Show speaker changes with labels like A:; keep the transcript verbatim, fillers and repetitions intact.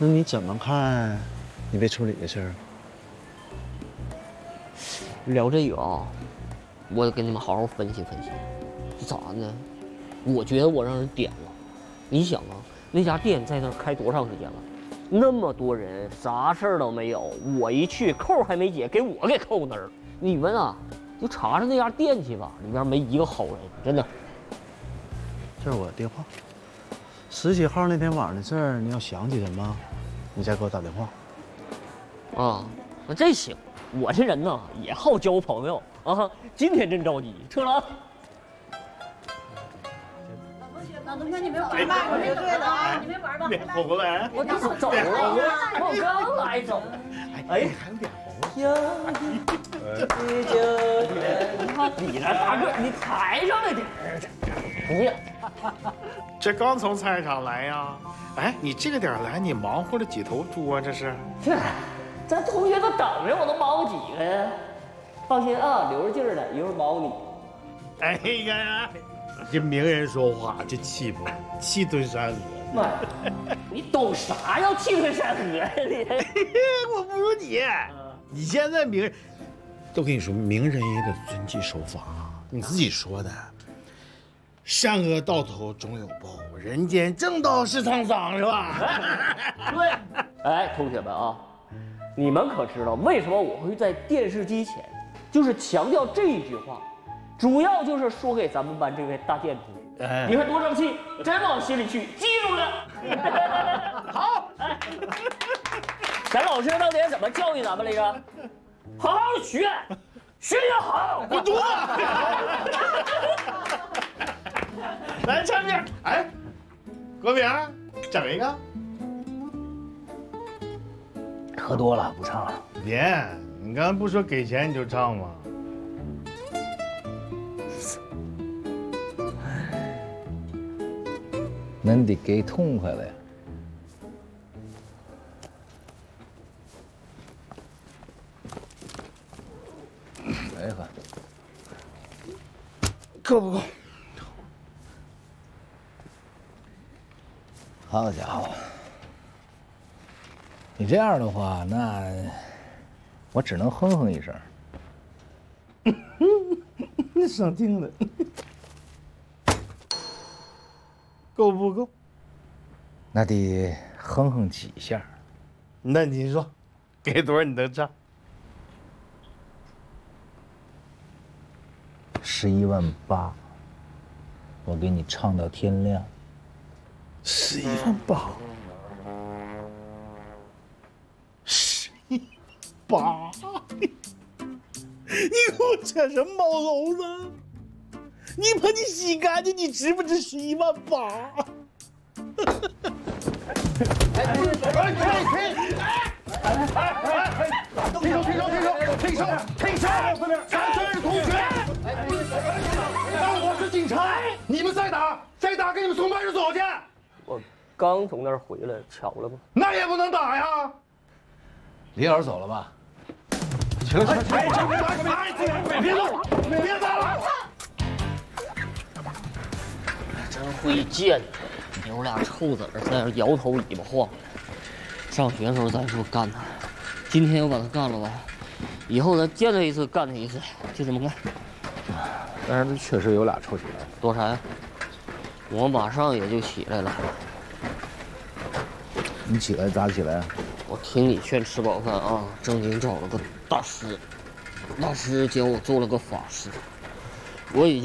A: 那你怎么看你被处理的事儿？
B: 聊这个啊，我得跟你们好好分析分析。是咋的呢？我觉得我让人点了。你想啊，那家店在那儿开多长时间了？那么多人，啥事儿都没有。我一去，扣还没解，给我给扣那儿。你们啊，就查查那家店去吧，里边没一个好人，真的。
A: 这是我的电话。十几号那天晚上的事儿，你要想起什么，你再给我打电话。
B: 啊，那这行。我这人呢也好交朋友啊，今天真着急，撤了啊。
C: 老同学，你们玩吧，我就对了啊，你们玩吧，
D: 脸红了，哎，
B: 我这不走了，我刚来走。哎，还有脸红呀！你看你这大个，你抬上来点儿，不要。
D: 这刚从菜市场来呀？哎，你这个点来，你忙活了几头猪啊？这是？
B: 这，咱同学都等着我，都忙活几个呀？放心啊，留着劲儿的，一会儿忙活你。
D: 哎呀，这名人说话这气魄，气吞山河。
B: 妈，你懂啥叫气吞山河呀？你
D: 我不如你，你现在名人，都跟你说，名人也得遵纪守法。你自己说的，善恶到头终有报，人间正道是沧桑，是吧？
B: 对。哎，同学们啊，你们可知道为什么我会在电视机前，就是强调这一句话，主要就是说给咱们班这位大健同学。哎，你看多争气，真往心里去，记住了。好，哎，咱老师当年怎么教育咱们来着？好好学，学得好，
D: 滚犊子！来，唱片，哎，国明，整一个。
E: 喝多了不唱了。
D: 别，你刚才不说给钱你就唱吗？
E: 恁得给痛快了呀！来一个，
D: 够不够？
E: 好家伙！你这样的话，那我只能哼哼一声。
D: 你省听了。够不够？
E: 那得哼哼几下。
D: 那你说，给多少你能唱？
E: 十一万八，我给你唱到天亮。
D: 十一万八，十一八，你给我扯什么毛头呢？你把你洗干净，你值不值十一万八？哎哎哎哎哎！停手停手停手停手停手！咱这是同学，我是警察，你们再打再打，给你们送派出所去。
B: 我刚从那儿回来，巧了吗？
D: 那也不能打呀！
E: 李老师走了吧？
D: 起来起来起来！别动，别打了！
B: 真会贱，有俩臭子儿在那摇头尾巴晃。上学的时候咱说干他，今天又把他干了吧，以后咱见他一次干他一次，就这么干。
E: 但是他确实有俩臭起来。
B: 多啥呀？我马上也就起来了。
E: 你起来咋起来啊？
B: 我听你劝，吃饱饭啊，正经找了个大师，大师教我做了个法事，我已经。